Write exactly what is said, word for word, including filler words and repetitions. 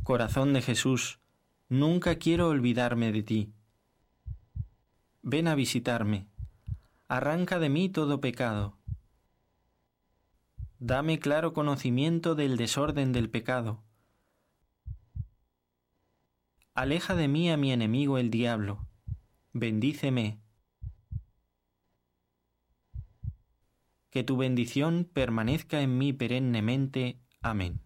Corazón de Jesús, nunca quiero olvidarme de ti. Ven a visitarme, arranca de mí todo pecado. Dame claro conocimiento del desorden del pecado. Aleja de mí a mi enemigo el diablo. Bendíceme. Que tu bendición permanezca en mí perennemente. Amén.